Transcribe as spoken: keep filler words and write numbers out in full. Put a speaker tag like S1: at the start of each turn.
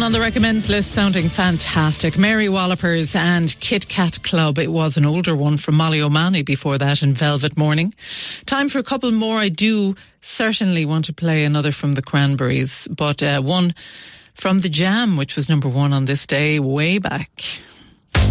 S1: on the recommends list sounding fantastic. Mary Wallopers and Kit Kat Club. It was an older one from Molly O'Mahony before that in Velvet Morning. Time for a couple more. I do certainly want to play another from the Cranberries, but uh, one from The Jam, which was number one on this day way back.